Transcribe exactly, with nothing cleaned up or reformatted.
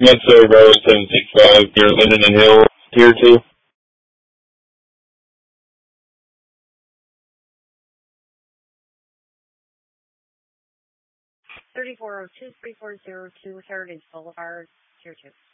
Mesa Road seven six five near Linden and Hill, Tier two. thirty-four oh two, three four zero two Heritage Boulevard, Tier two.